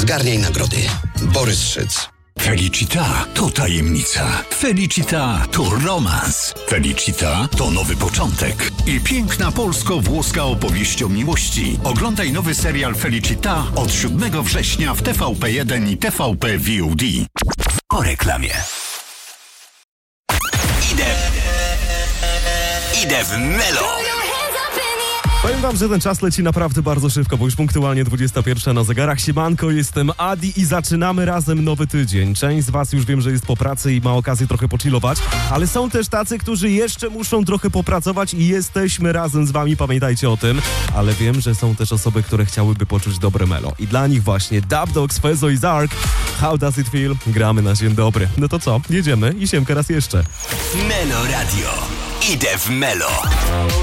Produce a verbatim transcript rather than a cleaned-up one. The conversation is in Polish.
Zgarniaj nagrody. Borys Szyc. Felicita to tajemnica. Felicita to romans. Felicita to nowy początek. I piękna polsko-włoska opowieść o miłości. Oglądaj nowy serial Felicita od siódmego września w T V P jeden i T V P V O D. Po reklamie. Idę. Idę w Melo. Powiem wam, że ten czas leci naprawdę bardzo szybko, bo już punktualnie dwudziesta pierwsza na zegarach. Siemanko, jestem Adi i zaczynamy razem nowy tydzień. Część z was już wiem, że jest po pracy i ma okazję trochę pochillować, ale są też tacy, którzy jeszcze muszą trochę popracować i jesteśmy razem z wami, pamiętajcie o tym. Ale wiem, że są też osoby, które chciałyby poczuć dobre melo. I dla nich właśnie Dub Dogs, Fezo i Zark. How does it feel? Gramy na dzień dobry. No to co? Jedziemy i siemka raz jeszcze. Melo Radio. Idę w Melo.